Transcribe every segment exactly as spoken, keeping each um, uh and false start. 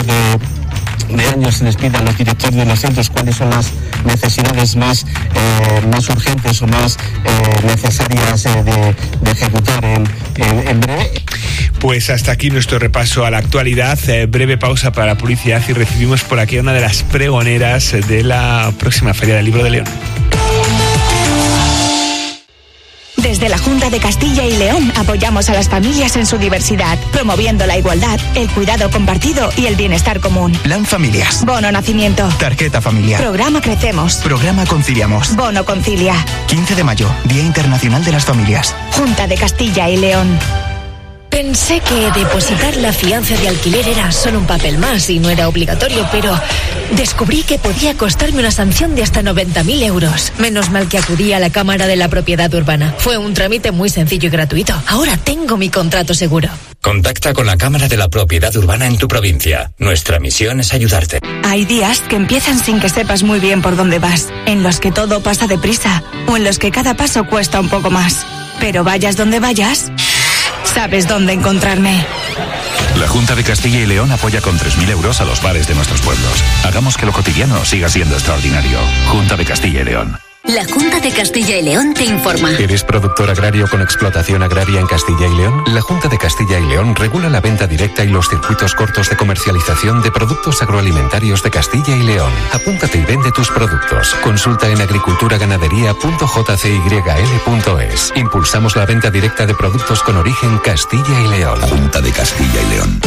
de de años se les pide a los directores de los centros cuáles son las necesidades más eh, más urgentes o más eh, necesarias eh, de, de ejecutar en, en, en breve. Pues hasta aquí nuestro repaso a la actualidad. Eh, breve pausa para la publicidad y recibimos por aquí a una de las pregoneras de la próxima Feria del Libro de León. Desde la Junta de Castilla y León apoyamos a las familias en su diversidad, promoviendo la igualdad, el cuidado compartido y el bienestar común. Plan Familias. Bono Nacimiento. Tarjeta familiar. Programa Crecemos. Programa Conciliamos. Bono Concilia. quince de mayo, Día Internacional de las Familias. Junta de Castilla y León. Pensé que depositar la fianza de alquiler era solo un papel más y no era obligatorio, pero descubrí que podía costarme una sanción de hasta noventa mil euros. Menos mal que acudí a la Cámara de la Propiedad Urbana. Fue un trámite muy sencillo y gratuito. Ahora tengo mi contrato seguro. Contacta con la Cámara de la Propiedad Urbana en tu provincia. Nuestra misión es ayudarte. Hay días que empiezan sin que sepas muy bien por dónde vas, en los que todo pasa deprisa o en los que cada paso cuesta un poco más. Pero vayas donde vayas, sabes dónde encontrarme. La Junta de Castilla y León apoya con tres mil euros a los bares de nuestros pueblos. Hagamos que lo cotidiano siga siendo extraordinario. Junta de Castilla y León. La Junta de Castilla y León te informa. ¿Eres productor agrario con explotación agraria en Castilla y León? La Junta de Castilla y León regula la venta directa y los circuitos cortos de comercialización de productos agroalimentarios de Castilla y León. Apúntate y vende tus productos. Consulta en agriculturaganadería punto j c y l punto es. Impulsamos la venta directa de productos con origen Castilla y León. Junta de Castilla y León.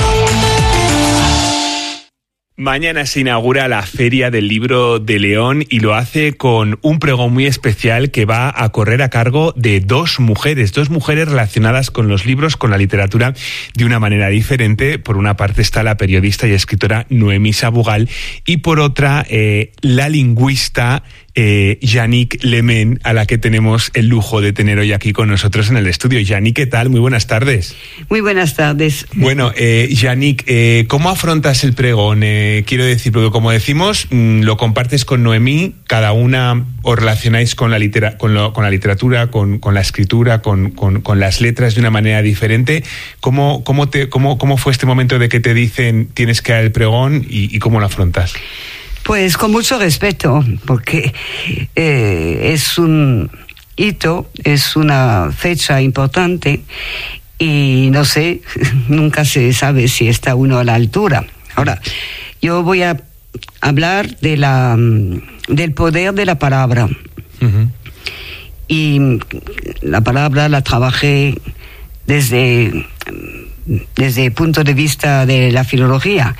Mañana se inaugura la Feria del Libro de León y lo hace con un pregón muy especial que va a correr a cargo de dos mujeres, dos mujeres relacionadas con los libros, con la literatura, de una manera diferente. Por una parte está la periodista y escritora Noemí Sabugal y por otra eh, la lingüista Eh, Yannick Lemén, a la que tenemos el lujo de tener hoy aquí con nosotros en el estudio. Yannick, ¿qué tal? Muy buenas tardes. Muy buenas tardes. Bueno, eh, Yannick, eh, ¿cómo afrontas el pregón? Eh, quiero decir, porque como decimos, mmm, lo compartes con Noemí, cada una os relacionáis con la, litera, con lo, con la literatura, con, con la escritura, con, con, con las letras de una manera diferente. ¿Cómo, cómo, te, cómo, ¿Cómo fue este momento de que te dicen tienes que dar el pregón y, y cómo lo afrontas? Pues con mucho respeto, porque eh, es un hito, es una fecha importante y no sé, nunca se sabe si está uno a la altura. Ahora, yo voy a hablar de la, del poder de la palabra. Uh-huh. Y la palabra la trabajé desde, desde el punto de vista de la filología.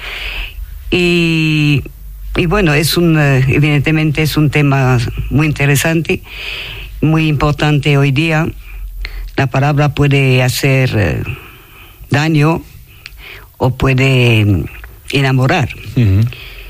Y... Y bueno, es un, evidentemente es un tema muy interesante, muy importante hoy día. La palabra puede hacer eh, daño o puede enamorar. Uh-huh.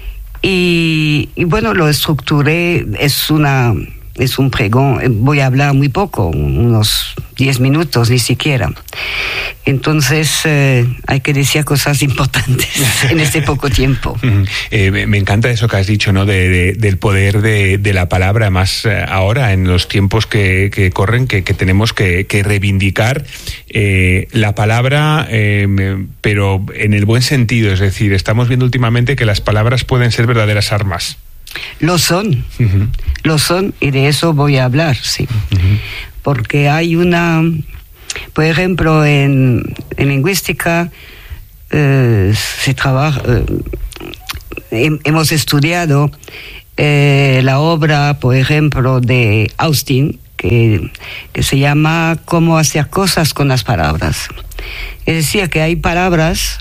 Y, y bueno, lo estructuré, es una es un pregón, voy a hablar muy poco, unos diez minutos ni siquiera. Entonces eh, hay que decir cosas importantes en este poco tiempo. eh, me, me encanta eso que has dicho, ¿no? De, de, del poder de, de la palabra, más eh, ahora en los tiempos que, que corren, que, que tenemos que, que reivindicar eh, la palabra, eh, pero en el buen sentido. Es decir, estamos viendo últimamente que las palabras pueden ser verdaderas armas. Lo son, uh-huh. lo son, y de eso voy a hablar, sí. Uh-huh. Porque hay una, por ejemplo, en, en lingüística eh, se trabaja, eh, hemos estudiado eh, la obra, por ejemplo, de Austin, que, que se llama Cómo hacer cosas con las palabras. Es decir, que hay palabras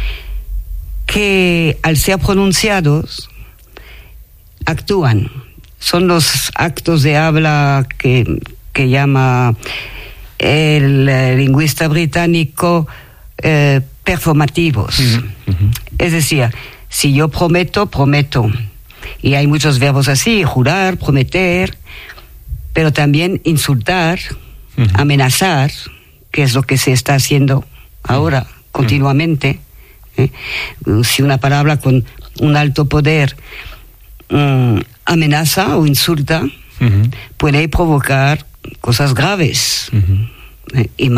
que al ser pronunciados actúan. Son los actos de habla que, que llama el, el lingüista británico eh, performativos. Uh-huh. Uh-huh. Es decir, si yo prometo, prometo. Y hay muchos verbos así, jurar, prometer, pero también insultar, uh-huh. amenazar, que es lo que se está haciendo ahora, uh-huh. continuamente. ¿Eh? Si una palabra con un alto poder Um, amenaza o insulta, uh-huh. puede provocar cosas graves, uh-huh. eh, y más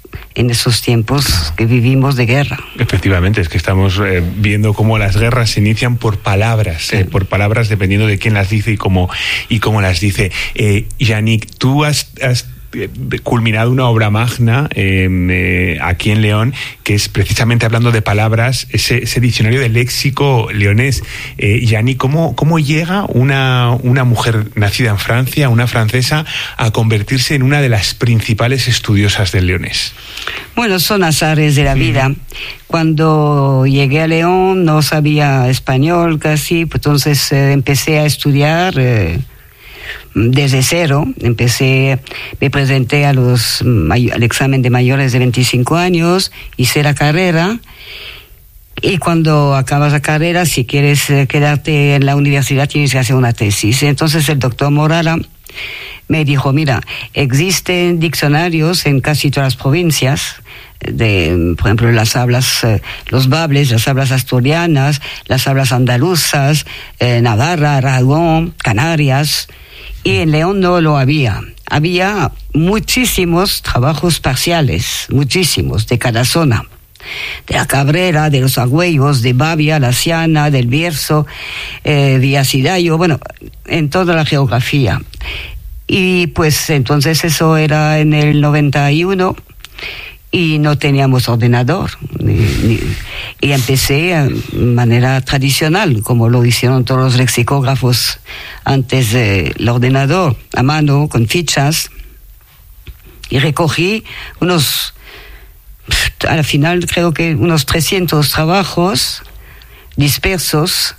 en esos tiempos que vivimos de guerra. Efectivamente, es que estamos eh, viendo cómo las guerras se inician por palabras, sí. eh, por palabras dependiendo de quién las dice y cómo, y cómo las dice. Eh, Yannick, tú has... has culminado una obra magna eh, eh, aquí en León, que es precisamente hablando de palabras, ese, ese diccionario de léxico leonés. Eh, Yannick, ¿cómo, cómo llega una, una mujer nacida en Francia, una francesa, a convertirse en una de las principales estudiosas del leonés? Bueno, son azares de la vida. Cuando llegué a León no sabía español casi, pues entonces eh, empecé a estudiar eh, desde cero. Empecé, me presenté a los, al examen de mayores de veinticinco años, hice la carrera, y cuando acabas la carrera, si quieres quedarte en la universidad, tienes que hacer una tesis. Entonces el doctor Morara me dijo, mira, existen diccionarios en casi todas las provincias, de, por ejemplo, las hablas, eh, los bables, las hablas asturianas, las hablas andaluzas, eh, Navarra, Aragón, Canarias, y en León no lo había. Había muchísimos trabajos parciales, muchísimos, de cada zona. De la Cabrera, de los Agüellos, de Bavia, la Siana, del Bierzo, eh, Villasidayo, bueno, en toda la geografía. Y pues entonces eso era en el noventa y uno, y no teníamos ordenador. Ni, ni, y empecé de manera tradicional, como lo hicieron todos los lexicógrafos antes del ordenador, a mano, con fichas. Y recogí unos, al final creo que unos trescientos trabajos dispersos,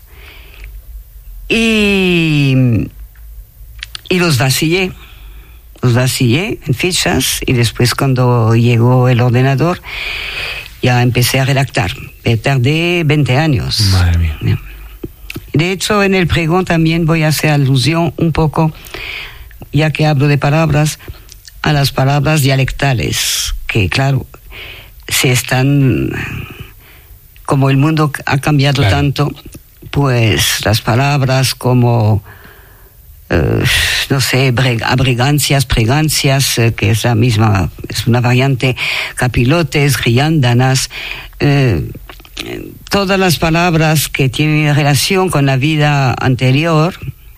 y, y los vacié. Los vacié en fichas, y después cuando llegó el ordenador ya empecé a redactar. Tardé veinte años. Madre mía. De hecho, en el pregón también voy a hacer alusión un poco, ya que hablo de palabras, a las palabras dialectales, que claro, se están, como el mundo ha cambiado claro. tanto, pues las palabras como Uh, no sé, abrigancias, pregancias, uh, que es la misma, es una variante, capilotes, riándanas, uh, todas las palabras que tienen relación con la vida anterior,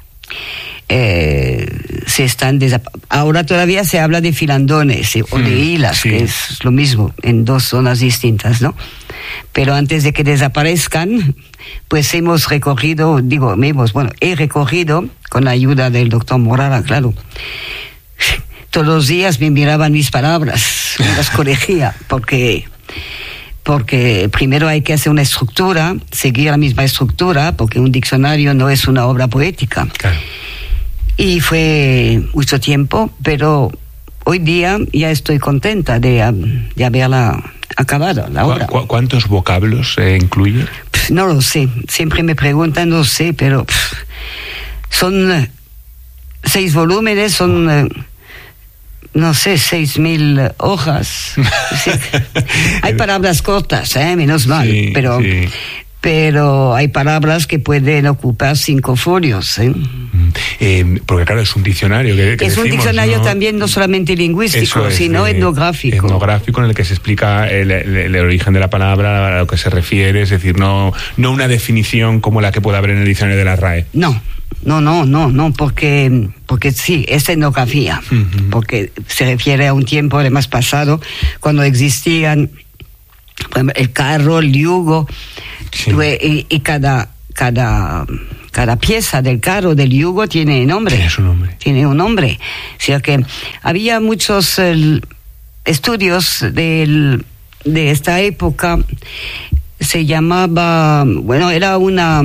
eh, se están desap- ahora todavía se habla de filandones eh, o de hilas, sí. que es lo mismo en dos zonas distintas, ¿no? Pero antes de que desaparezcan, pues hemos recorrido, digo, hemos, bueno, he recorrido con la ayuda del doctor Morara, claro. Todos los días me miraban mis palabras, me las corregía, porque porque primero hay que hacer una estructura, seguir la misma estructura, porque un diccionario no es una obra poética. Claro. Y fue mucho tiempo, pero hoy día ya estoy contenta de, de haberla acabado, la obra. ¿Cu- ¿Cuántos vocablos eh, incluye? Pff, no lo sé, siempre me preguntan, no sé, pero pff, son eh, seis volúmenes, son... Eh, no sé, seis mil hojas. Sí. Hay palabras cortas, ¿eh? Menos mal, sí, pero, sí. pero hay palabras que pueden ocupar cinco folios, ¿eh? Eh, porque claro, es un diccionario que, que es decimos, un diccionario ¿no? también no solamente lingüístico, es, sino eh, etnográfico. Etnográfico, en el que se explica el, el, el origen de la palabra, a lo que se refiere, es decir, no, no una definición como la que puede haber en el diccionario de la R A E. No. No, no, no, no, porque, porque sí, es etnografía, uh-huh. porque se refiere a un tiempo además pasado, cuando existían el carro, el yugo, sí. y, y cada, cada, cada pieza del carro, del yugo, tiene nombre. Tiene su nombre. Tiene un nombre. O sea que había muchos eh, estudios del, de esta época, se llamaba, bueno, era una...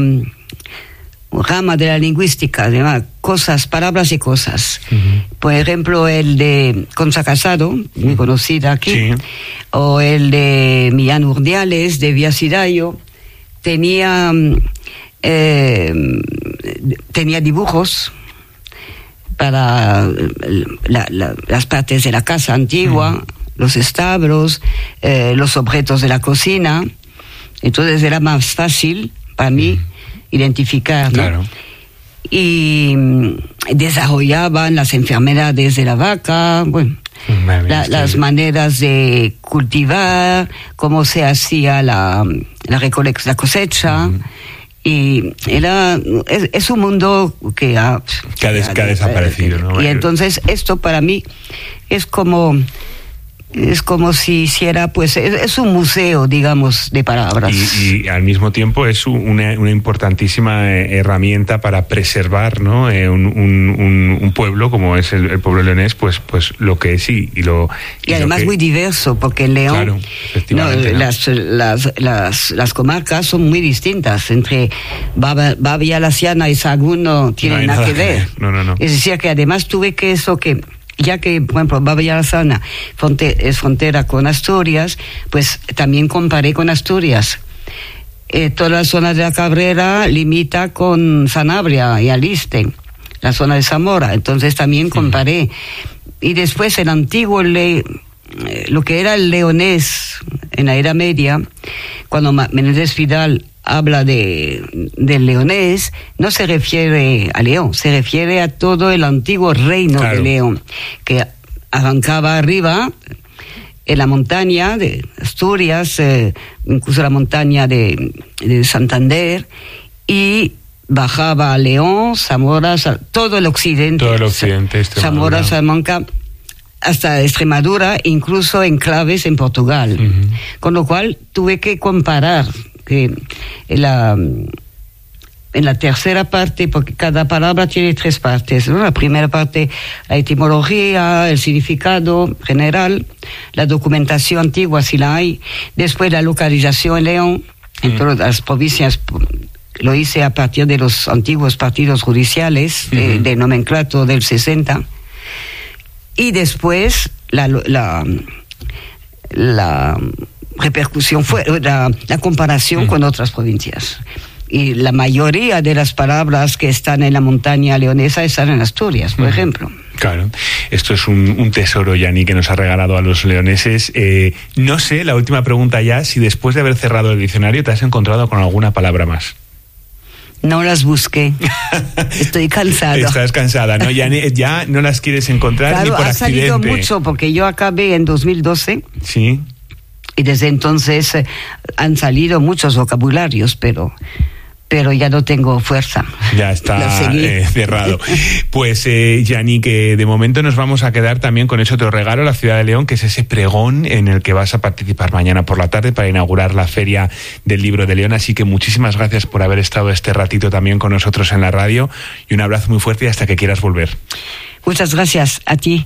rama de la lingüística, se llama cosas, palabras y cosas. Uh-huh. Por ejemplo, el de Concha Casado, muy conocida aquí, sí. o el de Millán Urdiales, de Villasidayo, tenía, eh, tenía dibujos para la, la, las partes de la casa antigua, uh-huh. los establos, eh, los objetos de la cocina. Entonces era más fácil para mí uh-huh. identificar, ¿no? Claro. Y desarrollaban las enfermedades de la vaca, bueno, La, las maneras de cultivar, cómo se hacía la, la, recolex, la cosecha. Uh-huh. Y era, es, es un mundo que ha, que ha, des, que ha desaparecido, ¿no? Y entonces esto para mí es como... Es como si hiciera, pues, es, es un museo, digamos, de palabras. Y, y al mismo tiempo es una, una importantísima herramienta para preservar, ¿no? Eh, un, un, un pueblo como es el, el pueblo leonés, pues, pues lo que es y, y lo. Y, y además lo que... muy diverso, porque en León, claro, efectivamente, no, ¿no? Las, las, las, las comarcas son muy distintas. Entre Babia la Siana y Sahagún no tienen no nada, nada que ver. ver. No, no, no. Es decir, que además tuve que eso que. Ya que, por ejemplo, Babia la Siana es frontera con Asturias, pues también comparé con Asturias. Eh, toda la zona de la Cabrera limita con Sanabria y Aliste, la zona de Zamora, entonces también comparé. Y después el antiguo, le, eh, lo que era el leonés en la Edad Media, cuando Menéndez Vidal habla de del leonés, no se refiere a León, se refiere a todo el antiguo reino claro. de León, que arrancaba arriba en la montaña de Asturias, eh, incluso la montaña de, de Santander, y bajaba a León, Zamora, todo el occidente, todo el occidente, Zamora, Salamanca, hasta Extremadura, incluso enclaves en Portugal. Uh-huh. Con lo cual tuve que comparar que en la, en la tercera parte, porque cada palabra tiene tres partes, ¿no? La primera parte, la etimología, el significado general, la documentación antigua, si la hay, después la localización en León, en mm. todas las provincias. Lo hice a partir de los antiguos partidos judiciales, uh-huh. de, de nomenclato del sesenta, y después la... la, la repercusión fue la, la comparación mm. con otras provincias. Y la mayoría de las palabras que están en la montaña leonesa están en Asturias, por mm. ejemplo. Claro, esto es un, un tesoro, Yanni, que nos ha regalado a los leoneses. Eh, no sé, la última pregunta ya, si después de haber cerrado el diccionario te has encontrado con alguna palabra más. No las busqué. Estoy cansada. Estás cansada, ¿no? Ya, ya no las quieres encontrar claro, ni por ha accidente. Salido mucho, porque yo acabé en dos mil doce. Sí. Y desde entonces eh, han salido muchos vocabularios, pero, pero ya no tengo fuerza. Ya está eh, cerrado. Pues, eh, Yanni, que de momento nos vamos a quedar también con ese otro regalo, la Ciudad de León, que es ese pregón en el que vas a participar mañana por la tarde para inaugurar la Feria del Libro de León. Así que muchísimas gracias por haber estado este ratito también con nosotros en la radio y un abrazo muy fuerte y hasta que quieras volver. Muchas gracias a ti.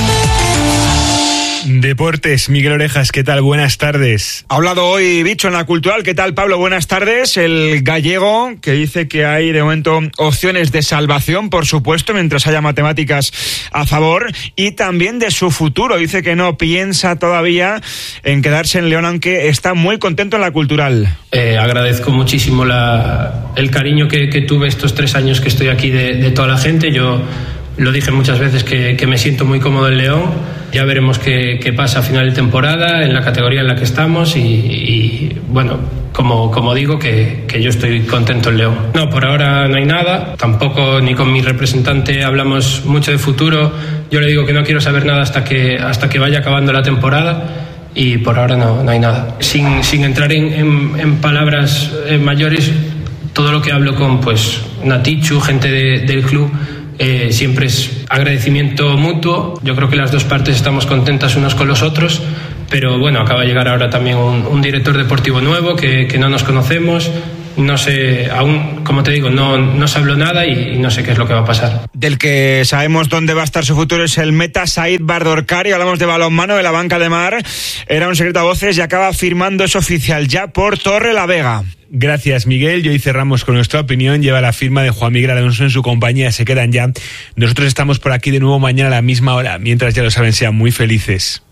Deportes, Miguel Orejas, ¿qué tal? Buenas tardes. Ha hablado hoy Bicho en la Cultural. ¿Qué tal, Pablo? Buenas tardes. El gallego, que dice que hay de momento opciones de salvación, por supuesto, mientras haya matemáticas a favor, y también de su futuro. Dice que no piensa todavía en quedarse en León, aunque está muy contento en la Cultural. Eh, agradezco muchísimo la, el cariño que, que tuve estos tres años que estoy aquí de, de toda la gente. Yo lo dije muchas veces que, que me siento muy cómodo en León. Ya veremos qué, qué pasa a final de temporada en la categoría en la que estamos y, y bueno, como, como digo, que, que yo estoy contento en León. No, por ahora no hay nada, tampoco ni con mi representante hablamos mucho de futuro. Yo le digo que no quiero saber nada hasta que, hasta que vaya acabando la temporada y por ahora no, no hay nada. Sin, sin entrar en, en, en palabras mayores, todo lo que hablo con pues Natichu, gente de, del club, Eh, siempre es agradecimiento mutuo. Yo creo que las dos partes estamos contentas unos con los otros, pero bueno, acaba de llegar ahora también un, un director deportivo nuevo que, que no nos conocemos. No sé, aún, como te digo, no, no se habló nada y, y no sé qué es lo que va a pasar. Del que sabemos dónde va a estar su futuro es el meta Said Bardorkari. Hablamos de balonmano, de la banca de Mar. Era un secreto a voces y acaba firmando, es oficial ya por Torrelavega. Gracias, Miguel. Y hoy cerramos con nuestra opinión. Lleva la firma de Juan Miguel Alonso en su compañía. Se quedan ya. Nosotros estamos por aquí de nuevo mañana a la misma hora. Mientras, ya lo saben, sean muy felices.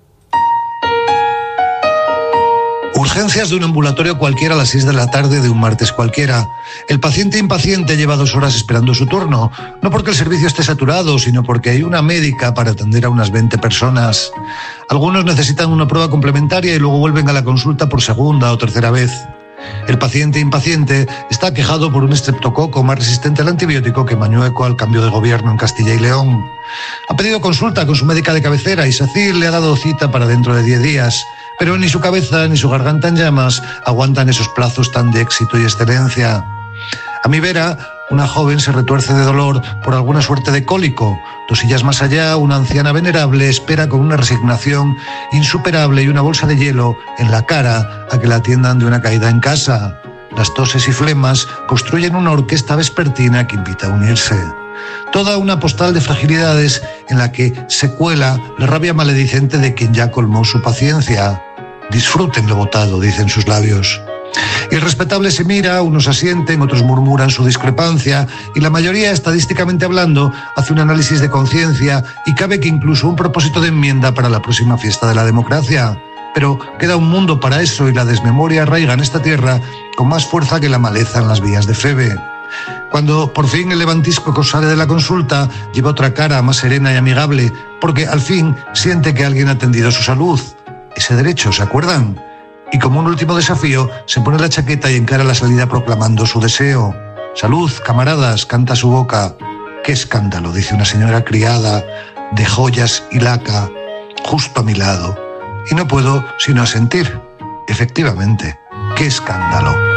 Urgencias de un ambulatorio cualquiera a las seis de la tarde de un martes cualquiera. El paciente impaciente lleva dos horas esperando su turno, no porque el servicio esté saturado, sino porque hay una médica para atender a unas veinte personas. Algunos necesitan una prueba complementaria y luego vuelven a la consulta por segunda o tercera vez. El paciente impaciente está aquejado por un estreptococo más resistente al antibiótico que Mañueco al cambio de gobierno en Castilla y León. Ha pedido consulta con su médica de cabecera y SACIR le ha dado cita para dentro de diez días. Pero ni su cabeza ni su garganta en llamas aguantan esos plazos tan de éxito y excelencia. A mi vera, una joven se retuerce de dolor por alguna suerte de cólico. Dos sillas más allá, una anciana venerable espera con una resignación insuperable y una bolsa de hielo en la cara a que la atiendan de una caída en casa. Las toses y flemas construyen una orquesta vespertina que invita a unirse. Toda una postal de fragilidades en la que se cuela la rabia maledicente de quien ya colmó su paciencia. Disfruten lo votado, dicen sus labios. Y el respetable se mira, unos asienten, otros murmuran su discrepancia y la mayoría, estadísticamente hablando, hace un análisis de conciencia y cabe que incluso un propósito de enmienda para la próxima fiesta de la democracia. Pero queda un mundo para eso y la desmemoria arraiga en esta tierra con más fuerza que la maleza en las vías de Febe. Cuando por fin el levantisco sale de la consulta, lleva otra cara más serena y amigable, porque al fin siente que alguien ha atendido su salud. Ese derecho, ¿se acuerdan? Y como un último desafío, se pone la chaqueta y encara la salida proclamando su deseo. Salud, camaradas, canta su boca. Qué escándalo, dice una señora criada, de joyas y laca, justo a mi lado. Y no puedo sino asentir. Efectivamente, qué escándalo.